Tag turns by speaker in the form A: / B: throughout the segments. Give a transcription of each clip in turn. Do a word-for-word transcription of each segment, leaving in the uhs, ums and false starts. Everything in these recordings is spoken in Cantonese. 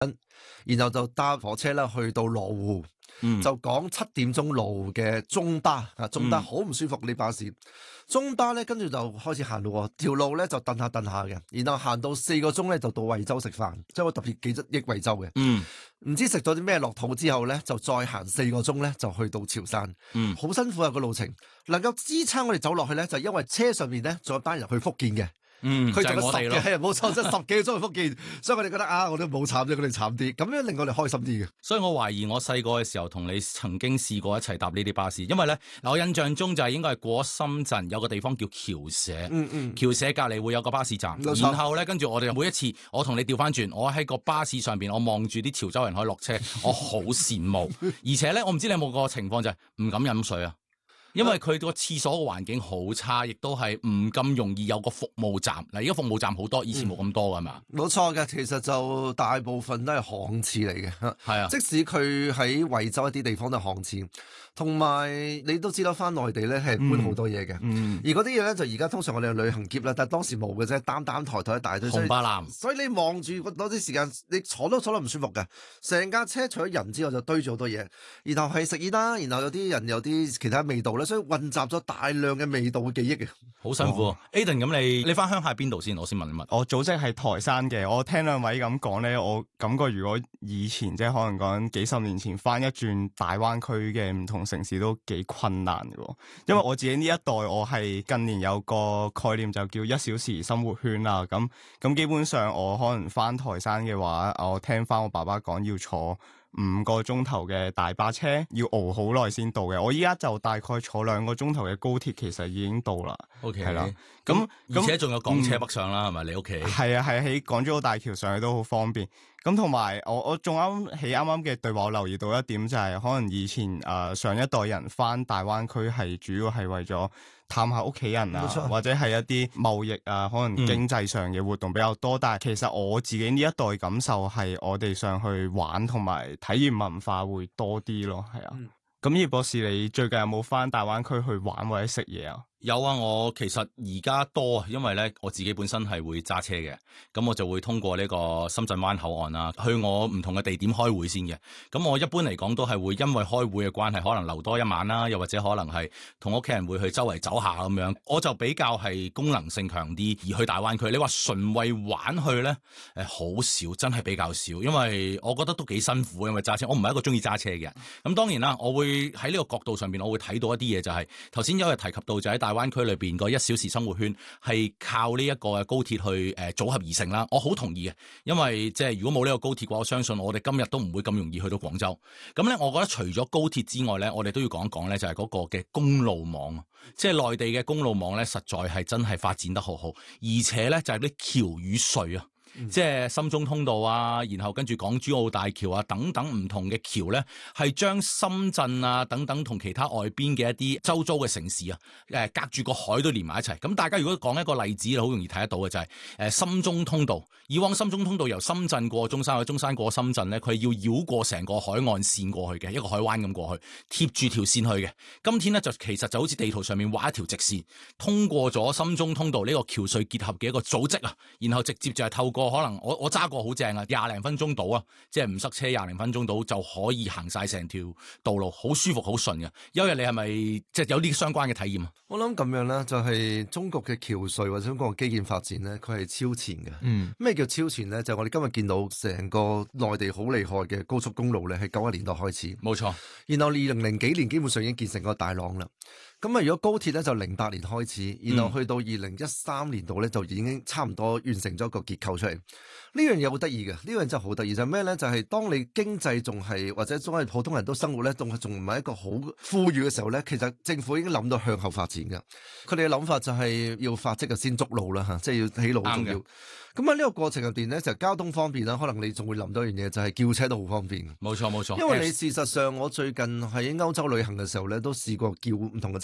A: 然後就搭火車啦去到羅湖。
B: 嗯、
A: 就講七點鐘路嘅中巴啊，中巴好唔舒服呢、嗯、巴士，中巴咧跟住就開始行咯，條路咧就蹬下蹬下嘅，然後行到四個鐘咧就到惠州食飯，即係我特別記得憶惠州嘅，嗯，唔知食咗啲咩落肚之後咧就再行四個鐘咧就去到潮汕，嗯，好辛苦啊個路程，能夠支撐我哋走落去咧就因為車上面咧仲有班人去福建嘅。
B: 嗯，
A: 佢
B: 就係我哋咯，
A: 係冇錯，即係十幾個鐘去福建，所以我哋覺得啊，我哋冇慘啫，佢哋慘啲，咁樣令我哋開心啲嘅。
B: 所以我懷疑我細個嘅時候同你曾經試過一齊搭呢啲巴士，因為咧，我印象中就係應該係過深圳有個地方叫僑社，嗯嗯，僑社隔籬會有個巴士站，然後咧跟住我哋每一次，我同你調翻轉，我喺個巴士上邊，我望住啲潮州人可以落車，我好羨慕，而且咧，我唔知你有冇個情況就係唔敢飲水啊。因為佢個廁所嘅環境好差，亦都係唔咁容易有個服務站。嗱，而家服務站好多，以前冇咁多噶嘛。
A: 冇錯嘅，其實就大部分都係巷廁嚟嘅。
B: 係啊，
A: 即使佢喺惠州一啲地方都係巷廁，同埋你都知道翻內地咧係搬好多嘢嘅。嗯，而嗰啲嘢咧就而家通常我哋旅行篋啦，但係當時冇嘅啫，擔擔抬抬一大堆。
B: 紅巴藍，
A: 所以你望住嗰啲時間，你坐都坐得唔舒服嘅。成架車除咗人之外就堆咗好多嘢，然後係食煙啦，然後有啲人有啲其他味道咧，所以混雜咗大量嘅味道嘅記憶嘅，
B: 好辛苦。哦、Aden 咁你你翻鄉下邊度先？我先問一問。
C: 我祖籍係台山嘅，我聽兩位咁講咧，我感覺如果以前即係可能講幾十年前翻一轉大灣區嘅唔同城市都幾困難嘅，因為我自己呢一代我係近年有個概念就叫一小時生活圈啦，咁咁基本上我可能翻台山嘅話，我聽翻我爸爸講要坐五個鐘頭嘅大巴車，要熬好耐先到嘅。我依家就大概坐兩個鐘頭嘅高鐵，其實已經到啦。
B: OK，
C: 係啦。
B: 咁
C: 咁
B: 而且仲有港車北上啦，係咪、嗯、你屋企？
C: 係啊，係喺港珠澳大橋上去都好方便。咁同埋我我仲啱喺啱啱嘅對話，我留意到一點就係、是、可能以前誒、呃、上一代人返大灣區係主要係為咗探下屋企人啊，或者係一啲貿易啊，可能經濟上嘅活動比較多。嗯、但係其實我自己呢一代感受係我哋上去玩同埋體驗文化會多啲咯，係啊。咁葉、嗯、博士，你最近有冇返大灣區去玩或者食嘢啊？
B: 有啊，我其實而家多啊，因為咧我自己本身係會揸車嘅，咁我就會通過呢個深圳灣口岸啊，去我唔同嘅地點開會先嘅。咁我一般嚟講都係會因為開會嘅關係，可能留多一晚啦，又或者可能係同屋企人會去周圍走下咁樣。我就比較係功能性強啲，而去大灣區，你話純為玩去咧，誒好少，真係比較少，因為我覺得都幾辛苦，因為揸車，我唔係一個中意揸車嘅人。咁當然啦，我會喺呢個角度上邊，我會睇到一啲嘢，就係頭先有日提及到就喺大大灣區裏邊個一小時生活圈係靠呢一個高鐵去誒組合而成啦，我好同意嘅，因為即係如果冇呢個高鐵嘅話，我相信我哋今日都唔會咁容易去到廣州。咁咧，我覺得除咗高鐵之外咧，我哋都要講一講咧，就係嗰個嘅公路網，即係內地嘅公路網咧，實在係真係發展得好好，而且咧就係啲橋與隧啊。嗯、即係深中通道啊，然後跟住港珠澳大橋啊，等等唔同嘅橋咧，係將深圳啊等等同其他外邊嘅一啲周遭嘅城市啊，誒隔住個海都連埋一齊。咁大家如果講一個例子，好容易睇得到嘅就係、是、誒深中通道。以往深中通道由深圳過中山，或者中山過深圳咧，佢要繞過成個海岸線過去嘅，一個海灣咁過去，貼住條線去嘅。今天咧就其實就好似地圖上面畫一條直線，通過咗深中通道呢個橋隧結合嘅一個組織啊，然後直接就係透過。可能我我揸過好正啊，廿零分鐘到啊，即係唔塞車，廿零分鐘到就可以行晒成條道路，好舒服好順嘅。有日你係咪即係有啲相關嘅體驗啊？
A: 我諗咁樣咧，就係中國嘅橋隧或者中國嘅基建發展咧，佢係超前嘅。嗯，咩叫超前咧？就係、我哋今日見到成個內地好厲害嘅高速公路咧，係九十年代開始，
B: 冇錯。
A: 然後二零零幾年基本上已經建成個大廊啦。咁啊，如果高鐵咧就零八年開始，然後去到二零一三年度咧就已經差唔多完成咗一個結構出嚟。呢樣嘢好得意嘅，呢樣真係好得意就係咩咧？就係、是、當你經濟仲係或者仲係普通人都生活咧，仲係仲唔係一個好富裕嘅時候咧，其實政府已經諗到向後發展嘅。佢哋嘅諗法就係要發跡就先築路啦嚇，即係要起路好重要。咁喺呢個過程入邊咧，就交通方便啦。可能你仲會諗到一樣嘢，就係、是、叫車都好方便。
B: 冇錯冇錯，
A: 因為你事實上，我最近喺歐洲旅行嘅時候咧，都試過叫唔同嘅車。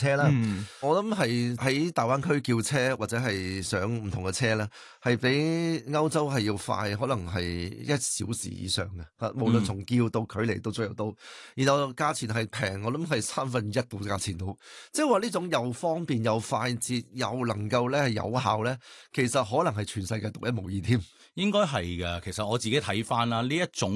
A: 車啦。
C: 嗯
A: 我諗係喺大灣區叫車或者係上唔同嘅車咧，係比歐洲係要快，可能係一小時以上嘅。啊，無論從叫到距離到最後到，然後價錢係平，我諗係三分一到價錢到。即係話呢種又方便又快捷又能夠咧係有效咧，其實可能係全世界獨一無二添。
B: 應該係嘅。其實我自己睇翻啦，呢一種